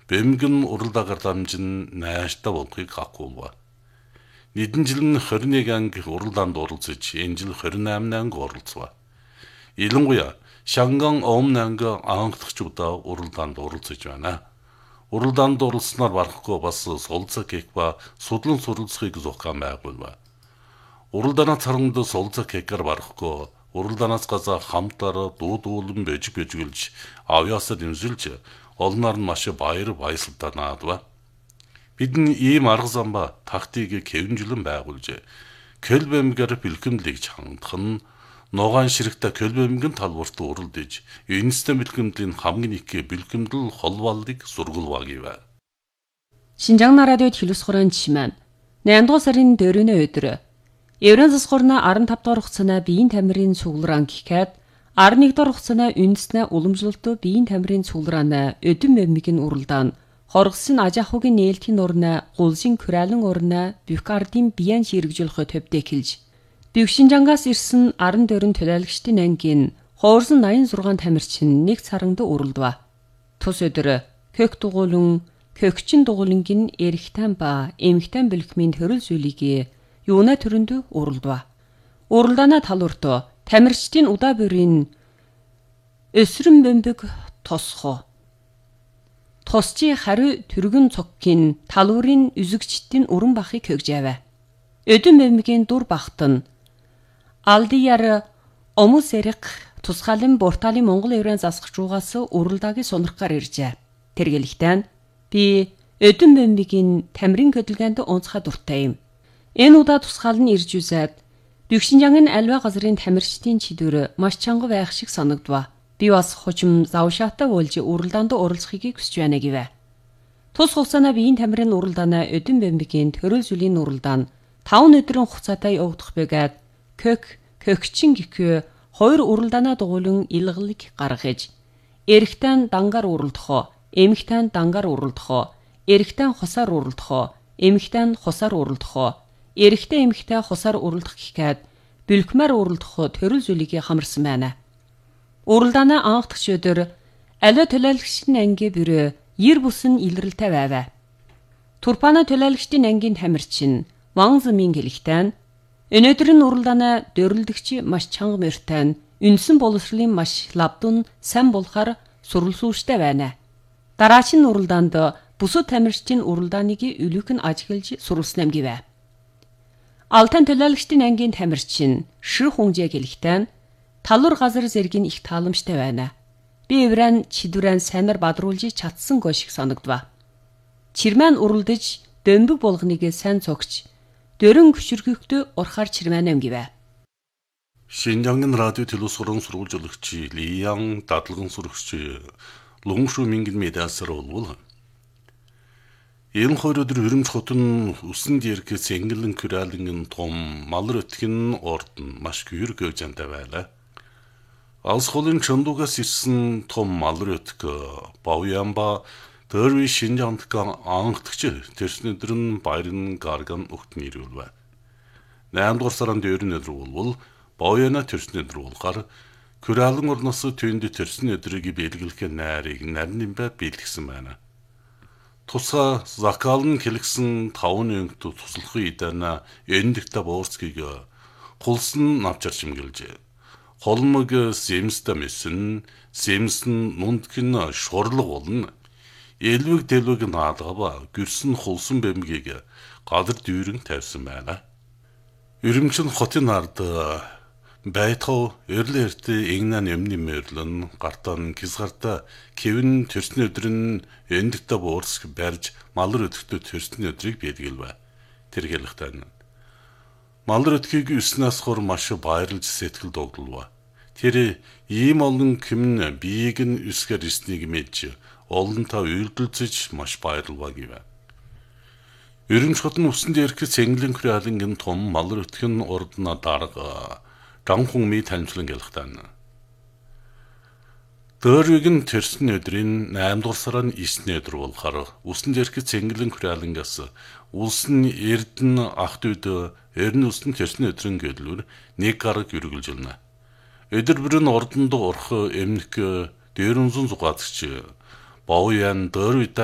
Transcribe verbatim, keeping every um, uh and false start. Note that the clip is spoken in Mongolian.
бэмгэн уралдаагаар дамжин найштай болохыг хакуулва. Нийтэн жил нь двадцать нэг анги уралдаанд оролцож, энэ жил двадцать восемь анги оролцва. Ялангуяа Шанган Омн анги анхдагчудаа уралдаанд оролцож байна. Уралдаанд оролцсноор барахгүй бас сулцаг кек ба судлан суралцахыг зохион байгуулва. Уралдаанаа царганд сулцаг кекээр барахгүй уралдаанаас газар хамтаар дуудуулан бэж бэжгэлж авьяасаа дэмжүүлж олноор нь маш баяр баясгалтай наадва. Бидний ийм арга зам ба тактикийг хэвнжлэн байгуулж көл бэмгээр бэлгэмлийг хангах нь ногоон ширхтэ көл бэмгэн талбарт уралдаж энэстэй бэлгэмлийн хамгийн их бэлгэмдэл холбоолыг сургуулваа гэв. Шинжаан радиод хэлусгорын чимэн наймд дугаар сарын дөрөвний өдөр Еврен засгорна арван тавд дугаар хугацааны биеийн тамирын цуглаан гэхэд арван нэг дугаар хугацааны үндэснэ уламжлалт биеийн тамирын цуглаан өдөн бэмгийн уралдаан хоргосын ажаахугийн нээлтийн урна гулсын кралын урна бюкардийн биян ширгэжүүлэх төвдөө хэлж Бөвшинжангаас ирсэн арван дөрвөн төлөөлөгчдийн ангийн хуурсан аян зургаан тамирчин нэг царангад уралдва. Тус өдөр кök дугуулан көгчин дугуулангийн эрэгтэн ба эмэгтэн бэлгмийн төрөл зүйлийг юуна төрөнд уралдва. Уралдаана талуурт тамирчдын удаа бүрийн өсрөн бөмбөг тосхо. Тосчи хариу түргэн цогкийн талуурын үзэгчдийн уран бахыг хөгжээвэ. Өдөн бөмбөгийн дур бахтан Алдияр Омусэрэг тусгаалan Борталын Монгол Еврен засагчуугаас уралдаагийн сонирхгаар иржээ. Тэргэлэгтэн би өдөн бөмбөгийн тамирын хөдөлгөөнд онцгой дуртай юм. Энэ удаа тусгаал нь ирж үзээд Бөвшинжангийн альва газрын тамирчдын чидүр маш чанга байх шиг санагдва. Би бас хожим завшаатай болж уралдаанд оролцохыг хүсэж байна гэвэ. Тус хугацааны биеийн тамирын уралдааны өдөн бөмбөгийн төрөл зүйлийн уралдаан таван өдрийн хугацаатай явагдах бэгээд кök көгчин гэхүү хоёр уралдаанаа дугуулan илгалыг гаргаж эрэгтэн дангаар уралдахоо эмэгтэн дангаар уралдахоо эрэгтэн хосаар уралдахоо эмэгтэн хосаар уралдахоо эрэгтэн эмэгтэй хосаар уралдах гэхэд бэлгмээр уралдахоо төрөл зүйлийг хамарсан байна. Уралдаанаа анхдагч өдөр аливаа төлөөлөгчдийн анги бүрөө ер бусан илрэлтэй байв. Турпана төлөөлөгчдийн ангийн тамирчин Ван Змин гэлэгтэн өнөөдөр нь уралдаанаа дөрлөлдөгч маш чанга мөртэн үндсэн боловсролын маш лавдун сайн болохаар сурвалжуулжтай байна. Дараачин уралдаанд бусад тамирчдын уралдааныг өлөг нь ажиглаж сурвалжсан гэвэ. Алтан төлөөлөгчдийн ангийн тамирчин Ши Хунжэ гэлэгтэн талур газар зэргийн их тааламжтай байна. Би Еврен чидүрэн сайнаар бадруулж чадсан гоо шиг санагдва. Чирмэн уралдаж дөмбөг болгоныг сайн цогч дөрөн гүширхэгтө урхаар чирмэнэм гэвэ. Шинжаангийн радио телевизорын сурвалжуулагч Лиян дадлагын сурагч Лунгшу Мингэн медиасаар болвол энэ хоёр өдөр хөрөмж хотын үсэн дээрх цэнгэлэн күрэлэн том малар өтгөн ордон маш гүр гөвжантай байлаа. Алс холын чондугаас ирсэн том малар өтг Баоянба Тэрви Шинжаантга анхдагч тэрсэн өдөр нь баярын гарган өгт нэрүүлвэ. наймд дугаар сарын дөрөвний өдөр болвол Баояна тэрсэн өдөр болохоор Күрэлэн орноос түйнд тэрсэн өдрийг бэлгэлэх найрыг нарийн бай бэлгсэн байна. Тусаа закалн хэлгсэн таван өнгөт туслах идана эндэгтэ боорцгийг хулсан навчарч имгэлж. Холмог сэмстэ мэсэн сэмсэн нүндгэн шурлаг болно. Элвэг дэлвэг наадгава гэрсэн хулсан бэмгийг гадар дүүрэн тавьсан байна. Өрөмчн хотын ард байтхав эрлэрт игнан эмний мэрлэн гартан кисгарта кевин төрсний өдрөн эндэгтэ буурск барьж малар өдөртөө төрсний өдрийг бэлгэлвэ. Тэргэлэхтэн малар өдгийг өснөөс хор маш баярлж сэтгэл догдолва. Тэр ийм олон кимн биеийг нь өсгөр ирснийг мэдж олонтаа үйлдэлцэж маш баярлва гэвэ. Өрөмч хотын үсэн дээрх цэнгэлэн күрэлэнгийн том малар өтгөн урдна дарга Данхун ми танилцлан гэлхтэн. Дөрвийг нь тэрсэн өдрийн наймд дугаар сарын девятний өдөр болохоор үсэн дээрх цэнгэлэн күрэлэнгээс улсын эрдэн ахт үед эрн үсэн тэрсэн өдрийн гэлүүр нэг гараг үргэлж байна. Өдөр бүрэн ордонд урах эмнэх дээрүнзэн зугаацч Баоян дөрвид